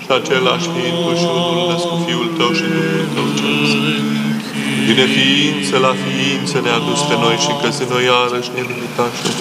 și același fiind tu și unul născut Fiul Tău și Duhul Tău cel Sfânt. Din neființă la ființă ne-a dus pe noi și încălzit noi iarăși ne-a și